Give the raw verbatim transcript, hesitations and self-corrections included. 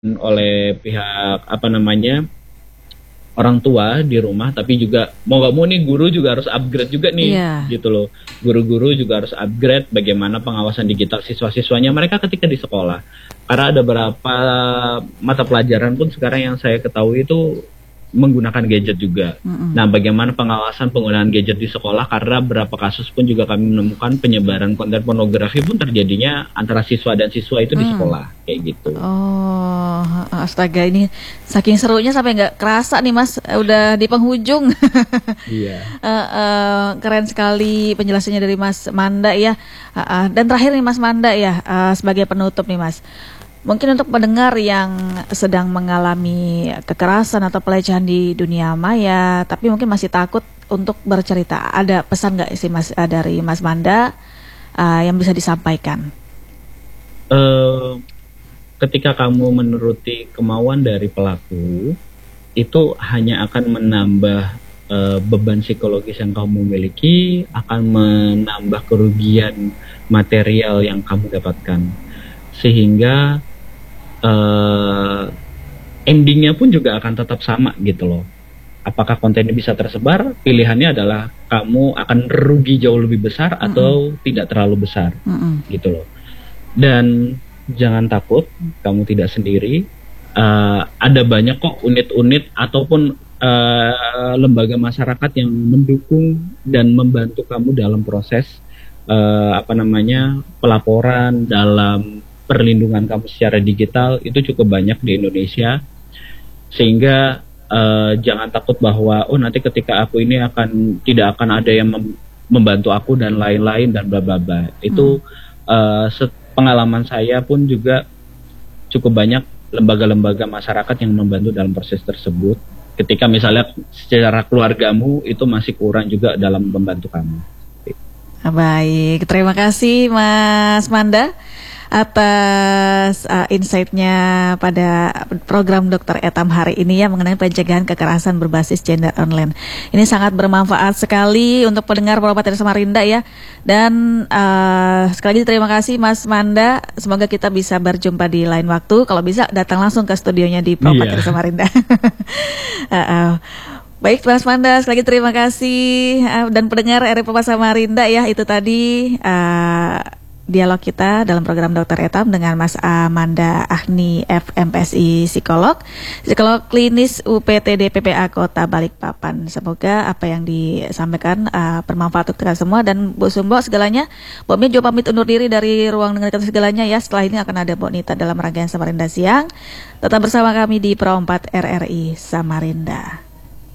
oleh pihak apa namanya orang tua di rumah, tapi juga mau nggak mau nih guru juga harus upgrade juga nih, Iya. gitu loh. Guru-guru juga harus upgrade bagaimana pengawasan digital siswa-siswanya mereka ketika di sekolah. Karena ada beberapa mata pelajaran pun sekarang yang saya ketahui itu menggunakan gadget juga. Mm-mm. Nah, bagaimana pengawasan penggunaan gadget di sekolah, karena beberapa kasus pun juga kami menemukan penyebaran konten pornografi pun terjadinya antara siswa dan siswa itu di Hmm. sekolah, kayak gitu. Oh, astaga, ini saking serunya sampai nggak kerasa nih Mas, udah di penghujung. Iya. Eh, eh, keren sekali penjelasannya dari Mas Manda ya. Eh, eh, dan terakhir nih Mas Manda ya, eh, sebagai penutup nih Mas. Mungkin untuk pendengar yang sedang mengalami kekerasan atau pelecehan di dunia maya, tapi mungkin masih takut untuk bercerita. Ada pesan nggak sih Mas, eh, dari Mas Manda eh, yang bisa disampaikan? Eh, ketika kamu menuruti kemauan dari pelaku, itu hanya akan menambah eh, beban psikologis yang kamu miliki, akan menambah kerugian material yang kamu dapatkan, sehingga eh, endingnya pun juga akan tetap sama gitu loh. Apakah kontennya bisa tersebar? Pilihannya adalah kamu akan rugi jauh lebih besar atau Mm-mm. tidak terlalu besar, Mm-mm. gitu loh. Dan jangan takut, kamu tidak sendiri. Uh, ada banyak kok unit-unit ataupun uh, lembaga masyarakat yang mendukung dan membantu kamu dalam proses uh, apa namanya pelaporan, dalam perlindungan kamu secara digital. Itu cukup banyak di Indonesia, sehingga uh, jangan takut bahwa oh nanti ketika aku ini akan tidak akan ada yang mem- membantu aku dan lain-lain dan bla bla bla. Itu uh, pengalaman saya pun juga cukup banyak lembaga-lembaga masyarakat yang membantu dalam proses tersebut. Ketika misalnya secara keluargamu itu masih kurang juga dalam membantu kamu. Baik, terima kasih Mas Manda atas uh, insight-nya pada program Dokter Etam hari ini ya, mengenai pencegahan kekerasan berbasis gender online. Ini sangat bermanfaat sekali untuk pendengar Pro empat R Samarinda ya. Dan uh, sekali lagi terima kasih Mas Manda. Semoga kita bisa berjumpa di lain waktu. Kalau bisa datang langsung ke studionya di Pro empat R Samarinda. uh, uh. Baik Mas Manda, sekali lagi terima kasih. Uh, dan pendengar R P P Samarinda ya, itu tadi uh, dialog kita dalam program Dokter Etam dengan Mas Amanda Ahni F M P S I psikolog, psikolog klinis U P T D P P A Kota Balikpapan. Semoga apa yang disampaikan uh, bermanfaat untuk kita semua. Dan Bu Sumbo segalanya, Bu Mi juga pamit undur diri dari ruang dengarkan segalanya ya. Setelah ini akan ada Bu Nita dalam rangkaian Samarinda Siang. Tetap bersama kami di Pro empat R R I Samarinda.